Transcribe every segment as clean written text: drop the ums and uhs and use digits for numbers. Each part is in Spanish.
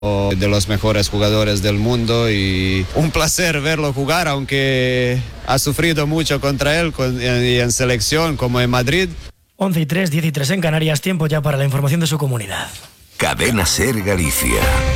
de los mejores jugadores del mundo y un placer verlo jugar, aunque ha sufrido mucho contra él y en selección como en Madrid. 11:03, 10:03 en Canarias, tiempo ya para la información de su comunidad. Cadena SER Galicia.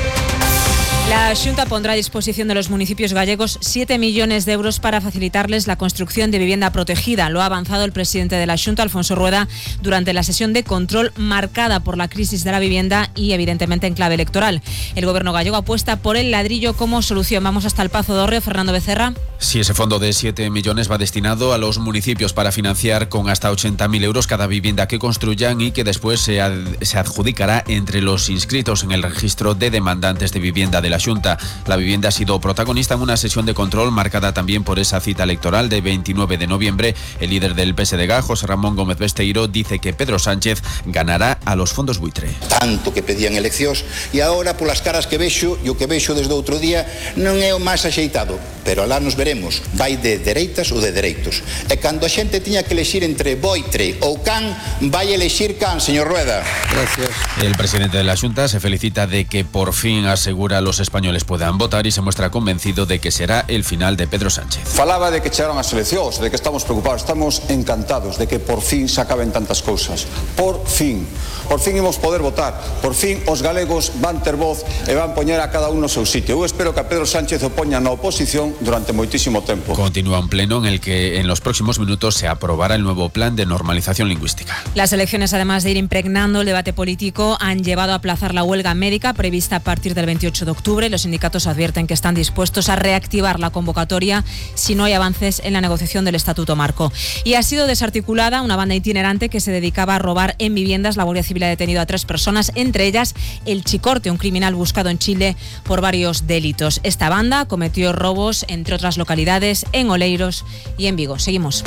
La Xunta pondrá a disposición de los municipios gallegos 7 millones de euros para facilitarles la construcción de vivienda protegida. Lo ha avanzado el presidente de la Xunta, Alfonso Rueda, durante la sesión de control marcada por la crisis de la vivienda y evidentemente en clave electoral. El gobierno gallego apuesta por el ladrillo como solución. Vamos hasta el Pazo de Hórreo, Fernando Becerra. Sí, ese fondo de 7 millones va destinado a los municipios para financiar con hasta 80.000 euros cada vivienda que construyan y que después se adjudicará entre los inscritos en el registro de demandantes de vivienda de la Xunta. La vivienda ha sido protagonista en una sesión de control marcada también por esa cita electoral de 29 de noviembre. El líder del PSDG, José Ramón Gómez Besteiro, dice que Pedro Sánchez ganará a los fondos buitre. Tanto que pedían eleccións e agora polas caras que vexo e o que vexo desde outro día non é o máis axeitado, pero alá nos veremos, vai de dereitas ou de dereitos. E cando a xente tiña que elexir entre boitre ou can, vai elexir can, señor Rueda. Gracias. El presidente de la Xunta se felicita de que por fin asegura a los españoles puedan votar y se muestra convencido de que será el final de Pedro Sánchez. Falaba de que chegaron as eleccións, de que estamos preocupados, estamos encantados de que por fin se acaben tantas cousas. Por fin imos poder votar, por fin os galegos van ter voz e van poñer a cada un no seu sitio. Eu espero que a Pedro Sánchez o poña na oposición durante moitísimo tempo. Continúa un pleno en el que en los próximos minutos se aprobará el nuevo plan de normalización lingüística. Las elecciones, además de ir impregnando el debate político, han llevado a aplazar la huelga médica prevista a partir del 28 de octubre. Los sindicatos advierten que están dispuestos a reactivar la convocatoria si no hay avances en la negociación del Estatuto Marco. Y ha sido desarticulada una banda itinerante que se dedicaba a robar en viviendas. La Guardia Civil ha detenido a 3 personas, entre ellas el Chicorte, un criminal buscado en Chile por varios delitos. Esta banda cometió robos, entre otras localidades, en Oleiros y en Vigo. Seguimos.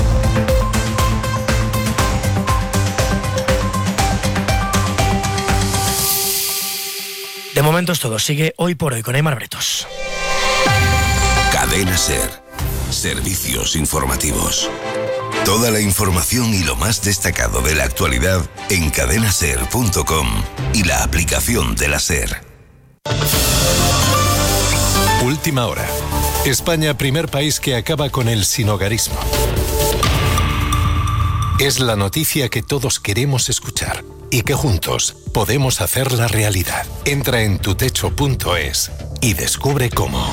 De momento es todo. Sigue Hoy por Hoy con Aimar Bretos. Cadena SER. Servicios informativos. Toda la información y lo más destacado de la actualidad en cadenaser.com y la aplicación de la SER. Última hora. España, primer país que acaba con el sinhogarismo. Es la noticia que todos queremos escuchar y que juntos podemos hacerla realidad. Entra en tutecho.es y descubre cómo.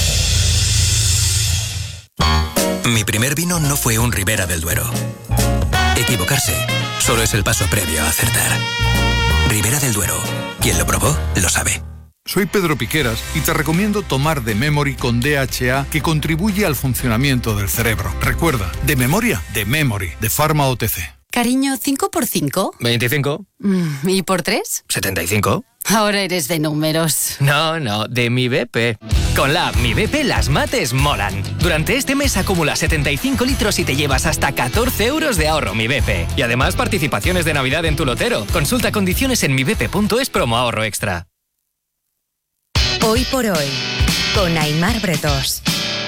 Mi primer vino no fue un Ribera del Duero. Equivocarse solo es el paso previo a acertar. Ribera del Duero. Quien lo probó, lo sabe. Soy Pedro Piqueras y te recomiendo tomar The Memory con DHA, que contribuye al funcionamiento del cerebro. Recuerda, de memoria, The Memory, de Pharma OTC. Cariño, ¿5 por 5? 25. ¿Y por 3? 75. Ahora eres de números. No, de Mi BP. Con la app Mi BP las mates molan. Durante este mes acumula 75 litros y te llevas hasta 14 euros de ahorro Mi BP. Y además participaciones de Navidad en tu lotero. Consulta condiciones en mibp.es promo ahorro extra. Hoy por Hoy, con Aimar Bretos.